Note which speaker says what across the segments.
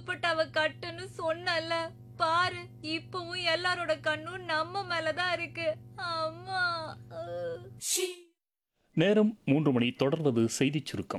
Speaker 1: துப்பட்டாவை கட்டுன்னு சொன்னல, பாரு இப்பவும் எல்லாரோட கண்ணும் நம்ம மேலதான் இருக்கு. அம்மா.
Speaker 2: நேரம் 3 மணி. தொடர்வது செய்திச் சுருக்கம்.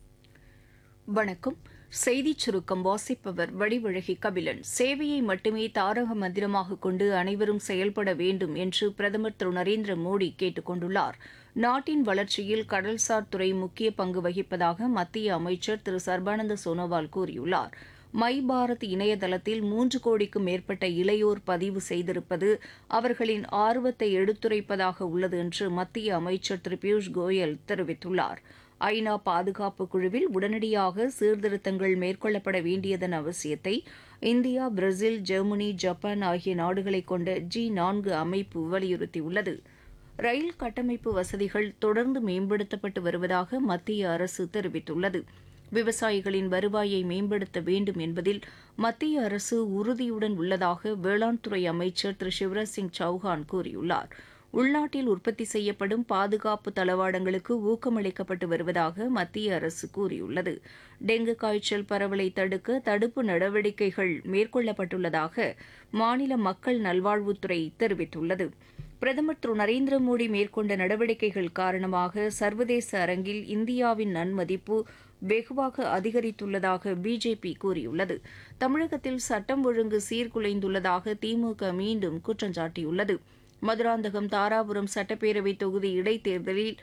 Speaker 3: வணக்கம். செய்திச் சுருக்கம் வாசிப்பவர் வடிவழகி கபிலன். சேவையை மட்டுமே தாரக மந்திரமாக கொண்டு அனைவரும் செயல்பட வேண்டும் என்று பிரதமர் திரு நரேந்திர மோடி கேட்டுக் கொண்டுள்ளார். நாட்டின் வளர்ச்சியில் கடல்சார் துறை முக்கிய பங்கு வகிப்பதாக மத்திய அமைச்சர் திரு சர்பானந்த சோனோவால் கூறியுள்ளார். மை பாரத் இணையதளத்தில் 3 கோடிக்கும் மேற்பட்ட இளையோர் பதிவு செய்திருப்பது அவர்களின் ஆர்வத்தை எடுத்துரைப்பதாக உள்ளது என்று மத்திய அமைச்சர் திரு பியூஷ் கோயல் தெரிவித்துள்ளார். ஐநா பாதுகாப்பு குழுவில் உடனடியாக சீர்திருத்தங்கள் மேற்கொள்ளப்பட வேண்டியதன் அவசியத்தை இந்தியா, பிரேசில், ஜெர்மனி, ஜப்பான் ஆகிய நாடுகளைக் கொண்ட G4 அமைப்பு வலியுறுத்தியுள்ளது. ரயில் கட்டமைப்பு வசதிகள் தொடர்ந்து மேம்படுத்தப்பட்டு வருவதாக மத்திய அரசு தெரிவித்துள்ளது. விவசாயிகளின் வருவாயை மேம்படுத்த வேண்டும் என்பதில் மத்திய அரசு உறுதியுடன் உள்ளதாக வேளாண் துறை அமைச்சர் திரு சிவராஜ் சிங் சௌஹான் கூறியுள்ளார். உள்நாட்டில் உற்பத்தி செய்யப்படும் பாதுகாப்பு தளவாடங்களுக்கு ஊக்கமளிக்கப்பட்டு வருவதாக மத்திய அரசு கூறியுள்ளது. டெங்கு காய்ச்சல் பரவலை தடுக்க தடுப்பு நடவடிக்கைகள் மேற்கொள்ளப்பட்டுள்ளதாக மாநில மக்கள் நல்வாழ்வுத்துறை தெரிவித்துள்ளது. பிரதமர் திரு நரேந்திர மோடி மேற்கொண்ட நடவடிக்கைகள் காரணமாக சர்வதேச அரங்கில் இந்தியாவின் நன்மதிப்பு வெகுவாக அதிகரித்துள்ளதாக பிஜேபி கூறியுள்ளது. தமிழகத்தில் சட்டம் ஒழுங்கு சீர்குலைந்துள்ளதாக திமுக மீண்டும் குற்றம் சாட்டியுள்ளது. மதுராந்தகம், தாராபுரம் சட்டப்பேரவை தொகுதி இடைத்தேர்தலில்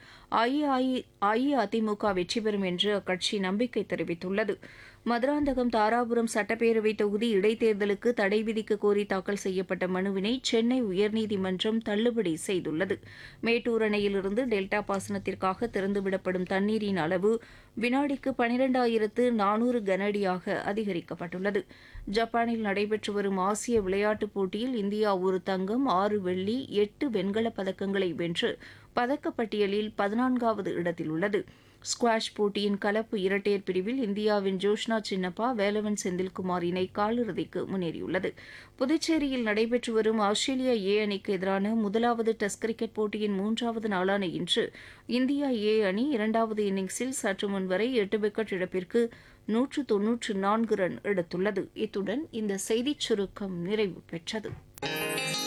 Speaker 3: அஇஅதிமுக வெற்றி பெறும் என்று அக்கட்சி நம்பிக்கை தெரிவித்துள்ளது. மதுராந்தகம், தாராபுரம் சட்டப்பேரவை தொகுதி இடைத்தேர்தலுக்கு தடை விதிக்க கோரி தாக்கல் செய்யப்பட்ட மனுவினை சென்னை உயர்நீதிமன்றம் தள்ளுபடி செய்துள்ளது. மேட்டூர் அணையிலிருந்து டெல்டா பாசனத்திற்காக திறந்துவிடப்படும் தண்ணீரின் அளவு வினாடிக்கு 12,400 கனஅடியாக அதிகரிக்கப்பட்டுள்ளது. ஜப்பானில் நடைபெற்று வரும் ஆசிய விளையாட்டுப் போட்டியில் இந்தியா 1 தங்கம், 6 வெள்ளி, 8 வெண்கலப் பதக்கங்களை வென்று பதக்கப்பட்டியலில் 14வது இடத்தில் உள்ளது. ஸ்குவாஷ் போட்டியின் கலப்பு இரட்டையர் பிரிவில் இந்தியாவின் ஜோஷ்னா சின்னப்பா, வேலவன் செந்தில்குமார் இணை காலிறுதிக்கு முன்னேறியுள்ளது. புதுச்சேரியில் நடைபெற்று வரும் ஆஸ்திரேலியா ஏ அணிக்கு எதிரான முதலாவது டெஸ்ட் கிரிக்கெட் போட்டியின் 3வது நாளான இன்று இந்தியா ஏ அணி 2வது இன்னிங்ஸில் சற்று முன்வரை 8 விக்கெட் இழப்பிற்கு 194 ரன் எடுத்துள்ளது. இத்துடன் இந்த செய்திச் சுருக்கம் நிறைவு பெற்றது.